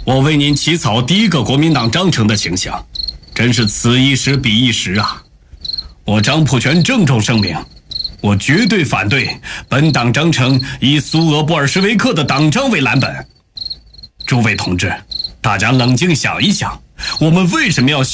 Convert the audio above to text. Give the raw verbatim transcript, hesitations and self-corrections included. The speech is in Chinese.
我为您起草第一个国民党章程的形象，真是此一时彼一时啊！我张普全郑重声明，我绝对反对本党章程以苏俄布尔什维克的党章为蓝本。诸位同志，大家冷静想一想，我们为什么要